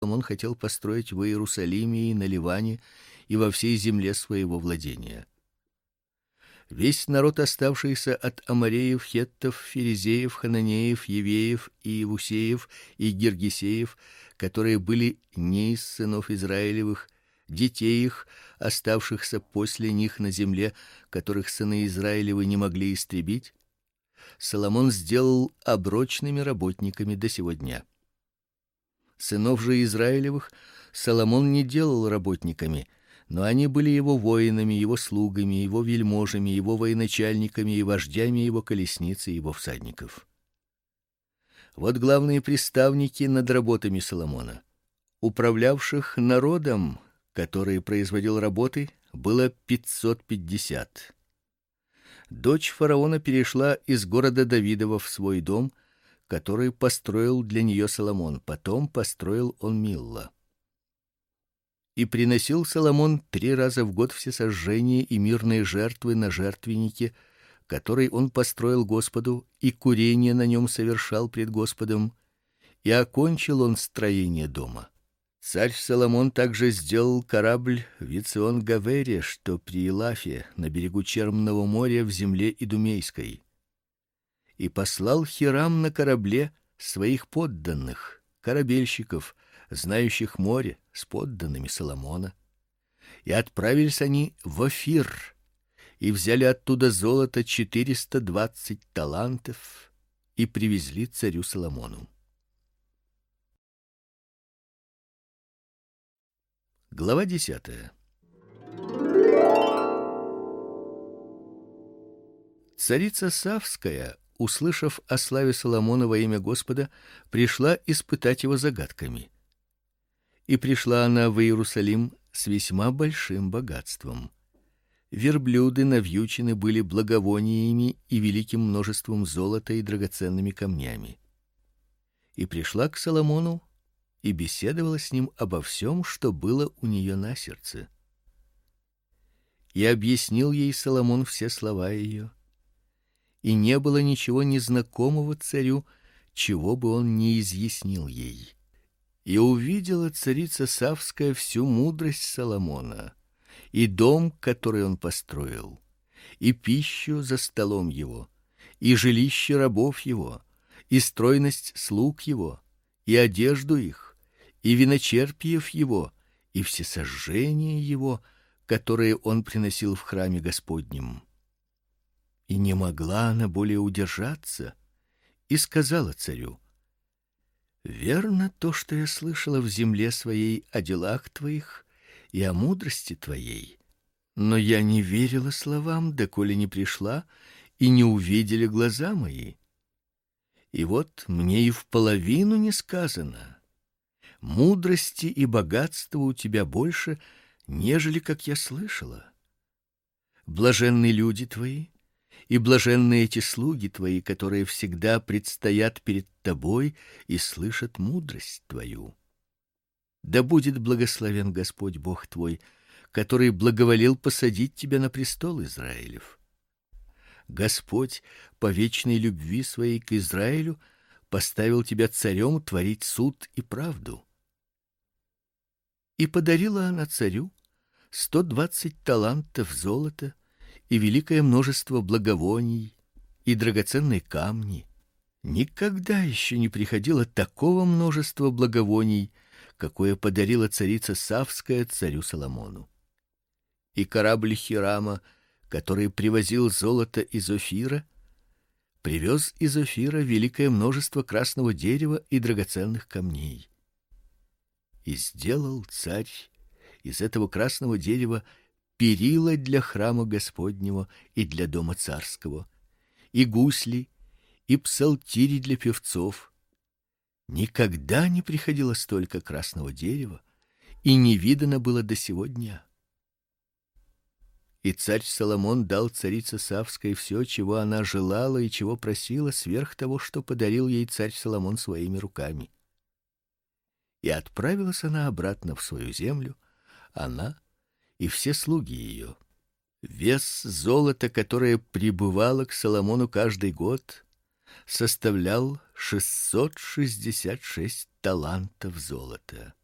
Соломон хотел построить в Иерусалиме и на Ливане и во всей земле своего владения. Весь народ, оставшийся от амореев, хеттов, ферезеев, хананеев, евеев и иевусеев и гиргесеев, которые были не из сынов Израилевых, детей их, оставшихся после них на земле, которых сыны Израилевы не могли истребить, Соломон сделал оброчными работниками до сего дня. Сынов же Израилевых Соломон не делал работниками, но они были его воинами, его слугами, его вельможами, его военачальниками и вождями его колесниц и его всадников. Вот главные приставники над работами Соломона. Управлявших народом, который производил работы, было 550. Дочь фараона перешла из города Давидова в свой дом, который построил для нее Соломон. Потом построил он Милла. И приносил Соломон 3 раза в год всесожжения и мирные жертвы на жертвеннике, который он построил Господу, и курение на нем совершал пред Господом, и окончил он строение дома. Царь Соломон также сделал корабль в Эцион-Гавере, что при Илафе, на берегу Черного моря в земле Идумейской. И послал Хирам на корабле своих подданных, корабельщиков, знающих море, с подданными Соломона. И отправились они в Офир, и взяли оттуда золото 420 талантов и привезли царю Соломону. Глава 10. Царица Савская, услышав о славе Соломона во имя Господа, пришла испытать его загадками. И пришла она в Иерусалим с весьма большим богатством. Верблюды навьючены были благовониями и великим множеством золота и драгоценными камнями. И пришла к Соломону и беседовала с ним обо всем, что было у нее на сердце. И объяснил ей Соломон все слова ее, и не было ничего незнакомого царю, чего бы он не изъяснил ей. И увидела царица Савская всю мудрость Соломона, и дом, который он построил, и пищу за столом его, и жилище рабов его, и стройность слуг его, и одежду их, и виночерпиев его, и всесожжения его, которые он приносил в храме Господнем. И не могла она более удержаться, и сказала царю: верно то, что я слышала в земле своей о делах твоих и о мудрости твоей, но я не верила словам, доколе не пришла и не увидели глаза мои. И вот мне и в половину не сказано. Мудрости и богатства у тебя больше, нежели как я слышала. Блаженны люди твои, и блаженны эти слуги твои, которые всегда предстоят перед тобой и слышат мудрость твою. Да будет благословен Господь Бог твой, который благоволил посадить тебя на престол Израилев. Господь по вечной любви своей к Израилю поставил тебя царем творить суд и правду. И подарила она царю 120 талантов золота и великое множество благовоний и драгоценные камни. Никогда еще не приходило такого множества благовоний, какое подарила царица Савская царю Соломону. И корабль Хирама, который привозил золото из Офира, привез из Офира великое множество красного дерева и драгоценных камней. И сделал царь из этого красного дерева перила для храма Господнего и для дома царского, и гусли, и псалтири для певцов. Никогда не приходило столько красного дерева, и не видано было до сего дня. И царь Соломон дал царице Савской все, чего она желала и чего просила, сверх того, что подарил ей царь Соломон своими руками. И отправилась она обратно в свою землю, она и все слуги ее. Вес золота, которое прибывало к Соломону каждый год, составлял 666 талантов золота.